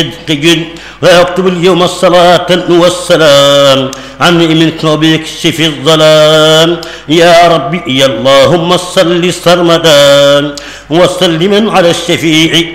جد ويكتب اليوم الصلاة والسلام عن منك وبيكشف الظلام يا ربي يا اللهم صل سرمدا وسلما على الشفيع